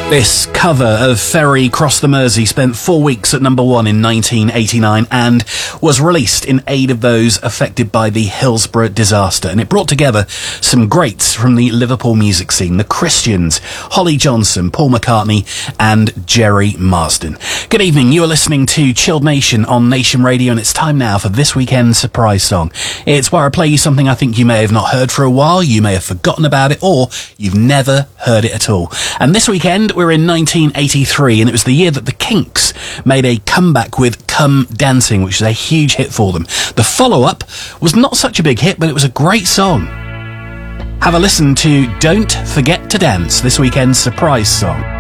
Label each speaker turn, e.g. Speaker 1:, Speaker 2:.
Speaker 1: This cover of Ferry Cross the Mersey spent 4 weeks at number one in 1989 and was released in aid of those affected by the Hillsborough disaster. And it brought together some greats from the Liverpool music scene, the Christians, Holly Johnson, Paul McCartney and Jerry Marsden. Good evening, you are listening to Chilled Nation on Nation Radio, and it's time now for this weekend's surprise song. It's where I play you something I think you may have not heard for a while, you may have forgotten about it, or you've never heard it at all. And this weekend we're in 1983, and it was the year that the Kinks made a comeback with Come Dancing, which was a huge hit for them. The follow-up was not such a big hit, but it was a great song. Have a listen to Don't Forget to Dance, this weekend's surprise song.